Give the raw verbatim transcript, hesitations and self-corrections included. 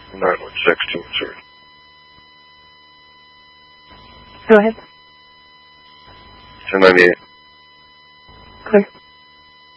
nine one six two one three. Go ahead. ten ninety-eight. Clear.